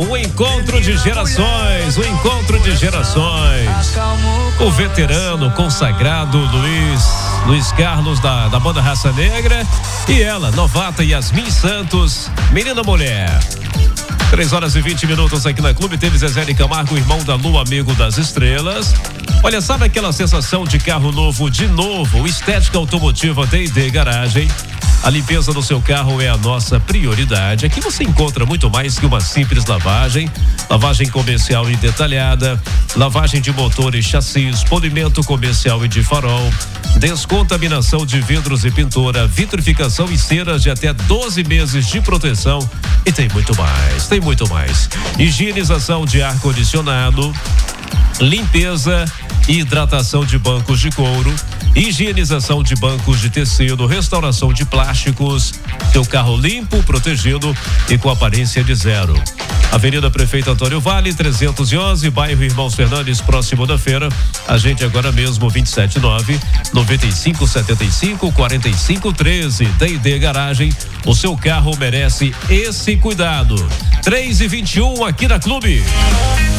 um encontro de gerações, O veterano consagrado Luiz Carlos da banda Raça Negra e ela, novata Yasmin Santos, menina mulher. 3h20 aqui na Clube. Teve Zezé de Camargo, irmão da Lua, amigo das estrelas. Olha, sabe aquela sensação de carro novo de novo? Estética Automotiva D&D Garagem. A limpeza do seu carro é a nossa prioridade. Aqui você encontra muito mais que uma simples lavagem. Lavagem comercial e detalhada, lavagem de motor e chassis, polimento comercial e de farol, descontaminação de vidros e pintura, vitrificação e ceras de até 12 meses de proteção. E tem muito mais. Higienização de ar-condicionado, limpeza e hidratação de bancos de couro, higienização de bancos de tecido, restauração de plásticos, seu carro limpo, protegido e com aparência de zero. Avenida Prefeito Antônio Vale, 311, bairro Irmãos Fernandes, próximo da feira. Agende agora mesmo, 279-9575-4513. D&D Garagem, o seu carro merece esse cuidado. 3h21 aqui na Clube.